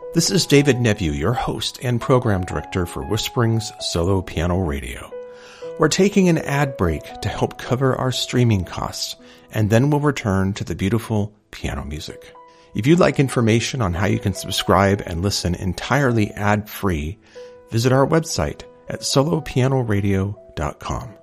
This is David Nephew, your host and program director for Whispering's Solo Piano Radio. We're taking an ad break to help cover our streaming costs, and then we'll return to the beautiful piano music. If you'd like information on how you can subscribe and listen entirely ad-free, visit our website at solopianoradio.com.